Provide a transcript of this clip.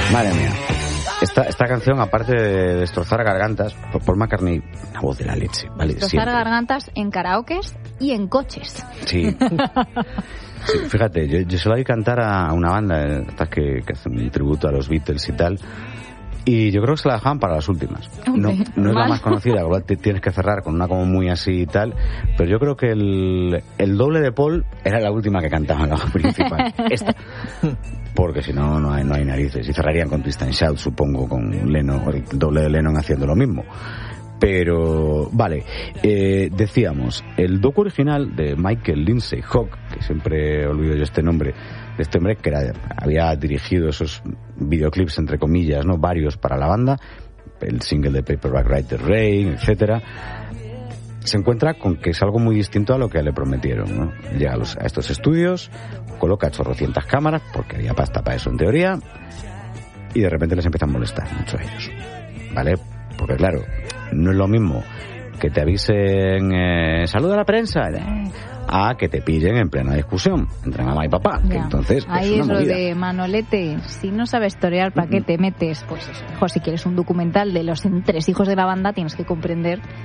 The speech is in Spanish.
Madre mía. Esta canción, aparte de destrozar gargantas, Paul McCartney, una voz de la leche, ¿vale? Destrozar gargantas en karaokes y en coches. Sí. Sí, fíjate, yo se la vi cantar a una banda estas que hacen un tributo a los Beatles y tal, y yo creo que se la dejaban para las últimas. No es la más conocida, igual te tienes que cerrar con una como muy así y tal, pero yo creo que el doble de Paul era la última que cantaba en la principal. Esta. Porque si no, no hay narices. Y cerrarían con Twist and Shout, supongo, con Lennon, el doble de Lennon haciendo lo mismo. Pero, vale, decíamos, el docu original de Michael Lindsay Hogg, que siempre olvido yo este nombre, de este hombre que había dirigido esos videoclips, entre comillas, ¿no? Varios para la banda, el single de Paperback Write the Rain, etcétera, se encuentra con que es algo muy distinto a lo que le prometieron, ¿no? Llega a estos estudios, coloca 800 cámaras, porque había pasta para eso en teoría, y de repente les empieza a molestar mucho a ellos, ¿vale? Porque claro, no es lo mismo que te avisen saluda a la prensa a que te pillen en plena discusión entre mamá y papá, que entonces ahí es una movida. Lo de Manolete, si no sabes torear, ¿para qué te metes? Pues eso, mejor si quieres un documental de los 3 hijos de la banda tienes que comprender